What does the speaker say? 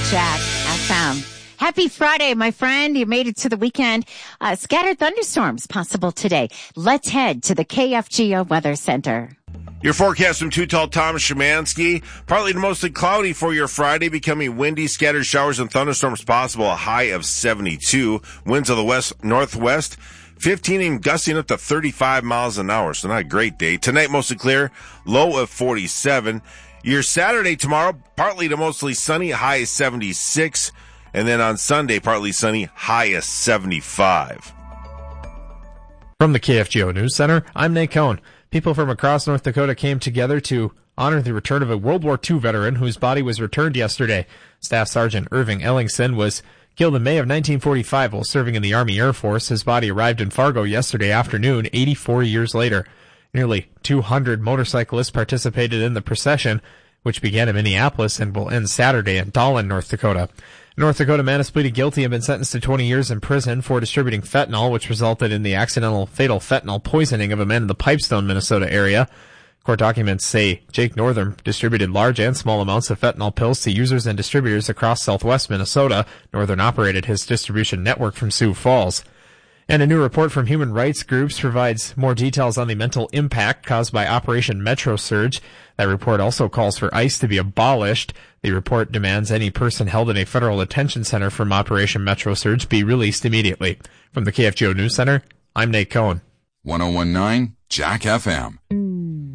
Jack FM. Happy Friday, my friend. You made it to the weekend. Scattered thunderstorms possible today. Let's head to the KFGO Weather Center. Your forecast from Too Tall Tom Szymanski. Partly to mostly cloudy for your Friday, becoming windy, scattered showers and thunderstorms possible, a high of 72. Winds of the west-northwest, 15 and gusting up to 35 miles an hour, so not a great day. Tonight, mostly clear, low of 47. Your Saturday tomorrow, partly to mostly sunny, high of 76. And then on Sunday, partly sunny, high of 75. From the KFGO News Center, I'm Nate Cohn. People from across North Dakota came together to honor the return of a World War II veteran whose body was returned yesterday. Staff Sergeant Irving Ellingson was killed in May of 1945 while serving in the Army Air Force. His body arrived in Fargo yesterday afternoon, 84 years later. Nearly 200 motorcyclists participated in the procession, which began in Minneapolis and will end Saturday in Dahlin, North Dakota. A North Dakota man has pleaded guilty and been sentenced to 20 years in prison for distributing fentanyl, which resulted in the accidental fatal fentanyl poisoning of a man in the Pipestone, Minnesota area. Court documents say Jake Northern distributed large and small amounts of fentanyl pills to users and distributors across southwest Minnesota. Northern operated his distribution network from Sioux Falls. And a new report from human rights groups provides more details on the mental impact caused by Operation Metro Surge. That report also calls for ICE to be abolished. The report demands any person held in a federal detention center from Operation Metro Surge be released immediately. From the KFGO News Center, I'm Nate Cohn. 1019 Jack FM.